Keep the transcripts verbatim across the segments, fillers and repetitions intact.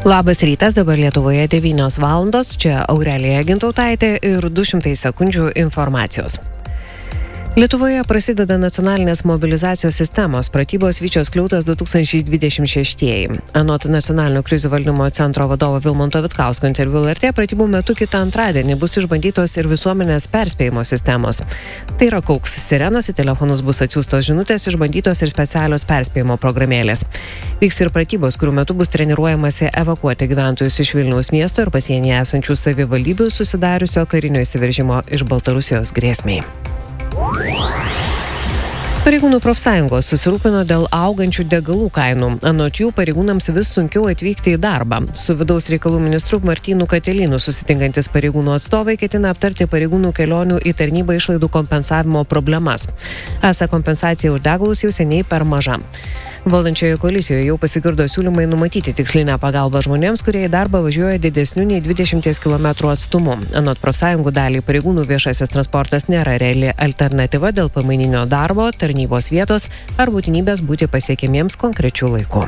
Labas rytas, dabar Lietuvoje devynios valandos, čia Aurelija Gintautaitė ir du šimtai sekundžių informacijos. Lietuvoje prasideda nacionalinės mobilizacijos sistemos pratybos Vyčio skliautas du tūkstančiai dvidešimt šeši. Anot nacionalinio krizių valdymo centro vadovo Vilmanto Vitkausko interviu L R T, pratybų metu kitą antradienį bus išbandytos ir visuomenės perspėjimo sistemos. Tai yra kauks sirenos, į telefonus bus atsiųstos žinutės, išbandytos ir specialios perspėjimo programėlės. Vyks ir pratybos, kurių metu bus treniruojamasi evakuoti gyventojus iš Vilniaus miesto ir pasienyje esančių savivaldybių susidariusio karinio įsiveržimo iš Baltarusijos grėsmei. Pareigūnų profsąjungos susirūpino dėl augančių degalų kainų. Anot jų, pareigūnams vis sunkiau atvykti į darbą. Su vidaus reikalų ministru Martynu Katelynu susitinkantis pareigūnų atstovai ketina aptarti pareigūnų kelionių į tarnybą išlaidų kompensavimo problemas. Esą kompensacija už degalus jau seniai per maža. Valdančioje koalicijoje jau pasigirdo siūlymai numatyti tikslinę pagalbą žmonėms, kurie į darbą važiuoja didesniu nei dvidešimties kilometrų atstumu. Anot profsąjungų daliai pareigūnų viešasis transportas nėra reali alternatyva dėl pamaininio darbo, tarnybos vietos ar būtinybės būti pasiekiamiems konkrečiu laiku.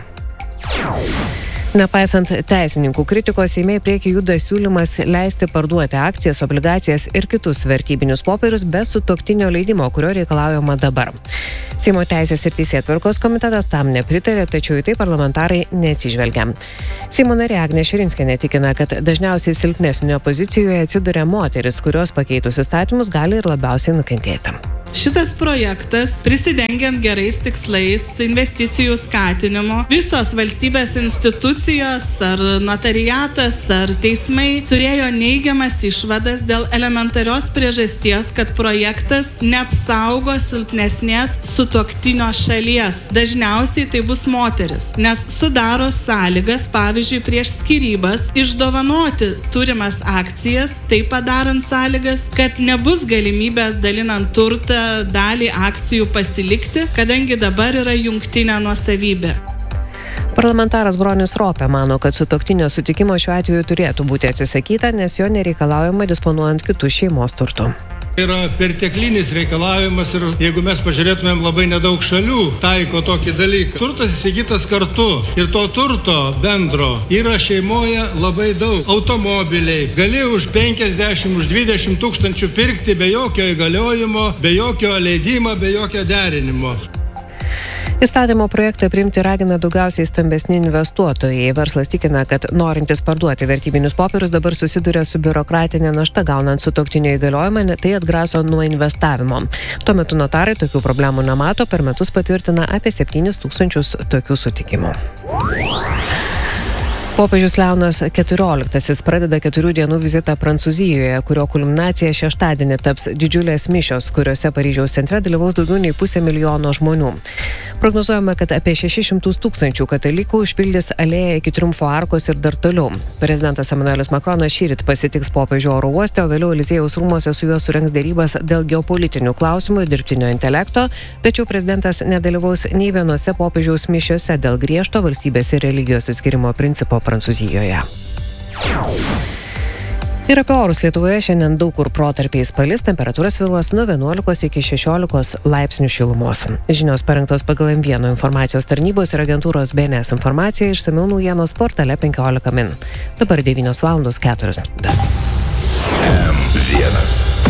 Nepaisant teisininkų kritikos, Seime į priekį juda siūlymas leisti parduoti akcijas, obligacijas ir kitus vertybinius popierius be sutuoktinio leidimo, kurio reikalaujama dabar. Seimo teisės ir teisėtvarkos komitetas tam nepritarė, tačiau į tai parlamentarai neatsižvelgia. Seimo narė Agnė Širinskienė tikina, kad dažniausiai silpnesnio pozicijoje atsiduria moteris, kurios pakeitus įstatymus gali ir labiausiai nukentėti. Šitas projektas, prisidengiant gerais tikslais, investicijų skatinimo, visos valstybės institucijos ar notariatas ar teismai turėjo neigiamas išvadas dėl elementarios priežasties, kad projektas neapsaugo silpnesnės sutuoktinio šalies. Dažniausiai tai bus moteris, nes sudaro sąlygas, pavyzdžiui, prieš skyrybas išdovanoti turimas akcijas, taip padarant sąlygas, kad nebus galimybės dalinant turtą dalį akcijų pasilikti, kadangi dabar yra jungtinė nuosavybė. Parlamentaras Bronius Ropė mano, kad sutuoktinio sutikimo šiuo atveju turėtų būti atsisakyta, nes jo nereikalaujama disponuojant kitų šeimos turtų. Yra perteklinis reikalavimas ir jeigu mes pažiūrėtumėm, labai nedaug šalių taiko tokį dalyką. Turtas įsigytas kartu ir to turto bendro yra šeimoje labai daug. Automobiliai gali už penkiasdešimt, už dvidešimt tūkstančių pirkti be jokio įgaliojimo, be jokio leidimo, be jokio derinimo. Įstatymo projektą priimti ragina daugiausiai stambesni investuotojai. Verslas tikina, kad norintys parduoti vertybinius popierius dabar susiduria su biurokratinė našta gaunant sutuoktinio įgaliojimą, tai atgraso nuo investavimo. Tuo metu notarai tokių problemų nemato, per metus patvirtina apie septynis tūkstančius tokių sutikimų. Popiežius Leonas keturioliktasis pradeda keturių dienų vizitą Prancūzijoje, kurio kulminacija šeštadienį taps didžiulės mišios, kuriuose Paryžiaus centre dalyvaus daugiau nei pusė milijono žmonių. Prognozuojama, kad apie šešis šimtus tūkstančių katalikų užpildys alėją iki Triumfo arkos ir dar toliau. Prezidentas Emanuelis Makronas šįryt pasitiks popiežių oro uoste, o vėliau Eliziejaus rūmuose su juo surengs derybas dėl geopolitinių klausimų ir dirbtinio intelekto, tačiau prezidentas nedalyvaus nei vienose popiežiaus mišiose dėl griežto valstybės ir religijos atskirimo principo Prancūzijoje. Ir apie orus Lietuvoje šiandien daug kur protarpiais palis, temperatūra svyruos nuo vienuolikos iki šešiolikos laipsnių šilumos. Žinios parengtos pagal M vienas informacijos tarnybos ir agentūros B N S informacija, išsamiau naujienos portale penkiolika min. Dabar devynios valandos keturios minutės. M vienas.